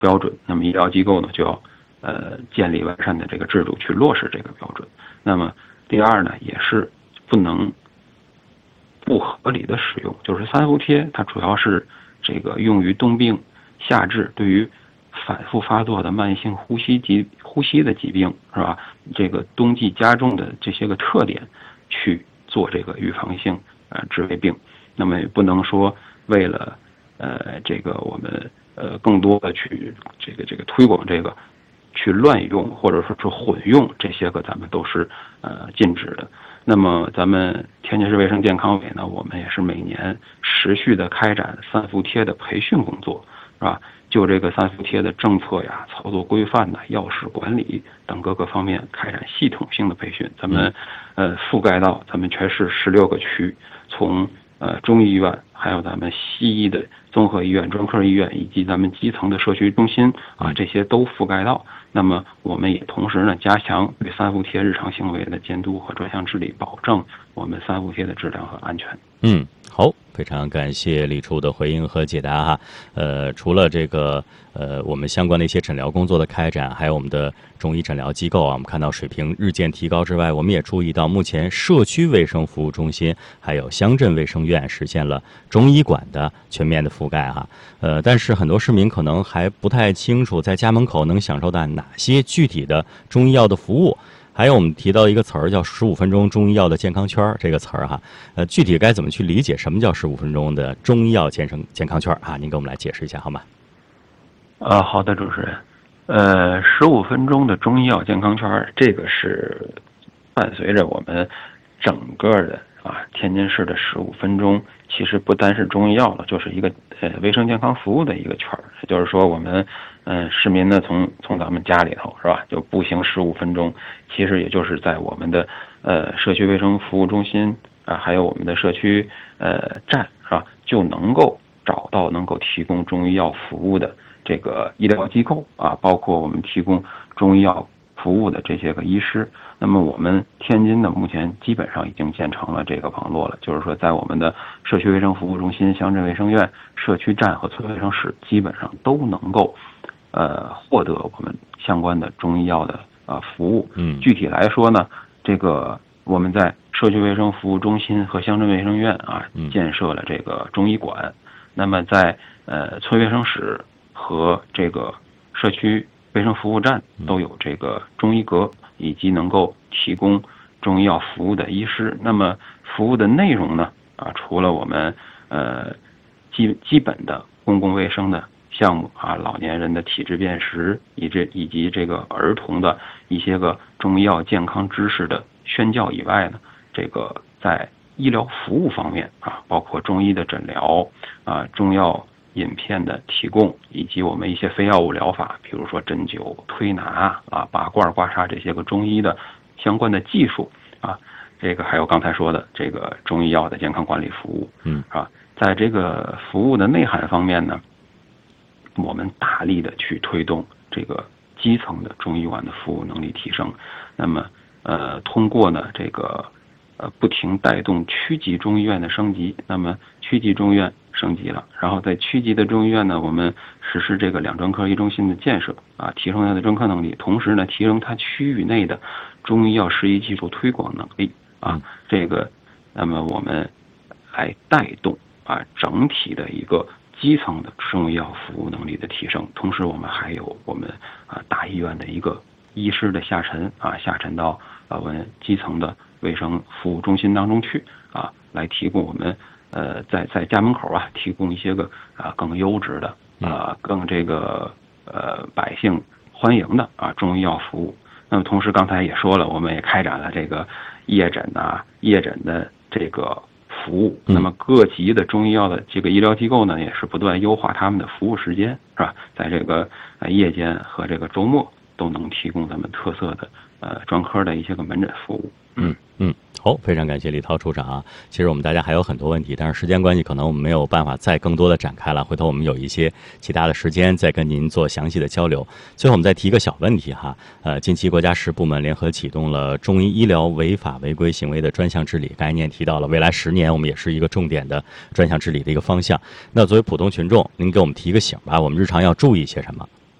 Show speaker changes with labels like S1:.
S1: 标准，那么医疗机构呢就要建立完善的这个制度去落实这个标准。那么第二呢，也是不能不合理的使用，就是三伏贴它主要是这个用于冬病夏治，对于反复发作的慢性呼吸的疾病是吧？这个冬季加重的这些个特点去做这个预防性治胃病。那么也不能说为了这个我们更多的去这个推广这个去乱用或者说是混用，这些个咱们都是禁止的。那么咱们天津市卫生健康委呢，我们也是每年持续的开展三伏贴的培训工作，是吧？就这个三伏贴的政策呀、操作规范呐、药事管理等各个方面开展系统性的培训。咱们覆盖到咱们全市16个区，从中医院，还有咱们西医的综合医院、专科医院，以及咱们基层的社区中心啊，这些都覆盖到。那么我们也同时呢，加强对三伏贴日常行为的监督和专项治理，保证我们三伏贴的质量和安全。
S2: 好，非常感谢李处的回应和解答哈。除了这个我们相关的一些诊疗工作的开展，还有我们的中医诊疗机构啊，我们看到水平日渐提高之外，我们也注意到目前社区卫生服务中心还有乡镇卫生院实现了中医馆的全面的覆盖哈。但是很多市民可能还不太清楚，在家门口能享受到哪些具体的中医药的服务。还有我们提到一个词儿叫15分钟中医药的健康圈这个词儿哈，具体该怎么去理解什么叫15分钟的中医药健康圈啊？您给我们来解释一下好吗？
S1: 好的，主持人。15分钟的中医药健康圈，这个是伴随着我们整个的天津市的15分钟，其实不单是中医药了，就是一个卫生健康服务的一个圈。也就是说，我们市民呢从咱们家里头是吧，就步行15分钟，其实也就是在我们的社区卫生服务中心还有我们的社区站是吧，就能够找到能够提供中医药服务的这个医疗机构包括我们提供中医药服务的这些个医师。那么我们天津呢，目前基本上已经建成了这个网络了，就是说在我们的社区卫生服务中心、乡镇卫生院、社区站和村卫生室，基本上都能够获得我们相关的中医药的服务。具体来说呢，这个我们在社区卫生服务中心和乡镇卫生院建设了这个中医馆。那么在村卫生室和这个社区卫生服务站都有这个中医阁，以及能够提供中医药服务的医师。那么服务的内容呢除了我们基本的公共卫生的项目老年人的体质辨识，以及这个儿童的一些个中医药健康知识的宣教以外呢，这个在医疗服务方面包括中医的诊疗中药饮片的提供，以及我们一些非药物疗法，比如说针灸、推拿拔罐、刮痧这些个中医的相关的技术这个还有刚才说的这个中医药的健康管理服务。在这个服务的内涵方面呢，我们大力的去推动这个基层的中医馆的服务能力提升。那么通过呢这个不停带动区级中医院的升级。那么区级中医院升级了，然后在区级的中医院呢，我们实施这个2专科1中心的建设提升它的专科能力，同时呢提升它区域内的中医药实习技术推广能力这个那么我们来带动整体的一个基层的中医药服务能力的提升。同时我们还有我们大医院的一个医师的下沉到我们基层的卫生服务中心当中去来提供我们在家门口提供一些个更优质的更这个百姓欢迎的中医药服务。那么同时刚才也说了，我们也开展了这个夜诊的这个服务。那么各级的中医药的这个医疗机构呢，也是不断优化他们的服务时间，是吧？在这个夜间和这个周末都能提供咱们特色的专科的一些个门诊服务。
S2: 好，非常感谢李涛处长其实我们大家还有很多问题，但是时间关系，可能我们没有办法再更多的展开了。回头我们有一些其他的时间再跟您做详细的交流。最后我们再提一个小问题近期国家10部门联合启动了中医医疗违法违规行为的专项治理，刚才您也提到了未来10年我们也是一个重点的专项治理的一个方向。那作为普通群众，您给我们提一个醒吧，我们日常要注意些什么？